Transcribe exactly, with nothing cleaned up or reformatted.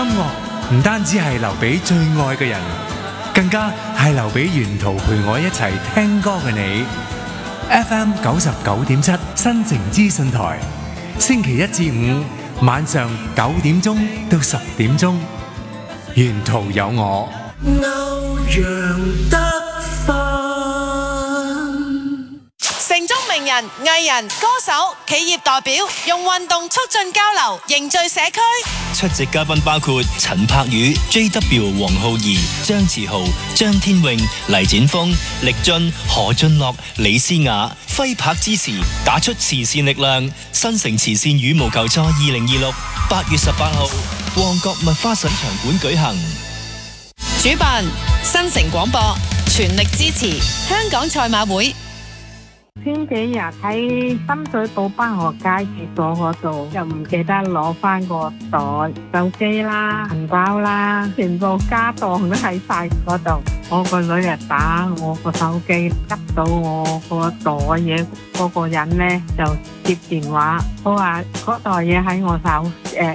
樂唔單止係留俾最愛嘅人，更加係留俾沿途陪我一齊聽歌嘅你。F M 九十九點七新城資訊台，星期一至五晚上九點鐘到十點鐘，沿途有我。歐陽德城中名人、藝人、歌手、企業代表用運動促進交流，凝聚社區。 出席嘉賓包括陳柏宇、J W、黃浩儀、張馳豪、張天穎、黎展峰、力俊、何俊樂、李思雅，揮拍支持，打出慈善力量。新城慈善羽毛球賽二零二六八月十八號，旺角麥花臣場館舉行。 主辦新城廣播，全力支持香港賽馬會。 前幾日喺深水埗北河街廁所嗰度，又唔記得攞翻個袋、手機啦、銀包啦，全部家當都喺晒嗰度。我個女又打我個手機，執到我個袋嘢，嗰個人咧就接電話，我話嗰袋嘢喺我手，誒、呃。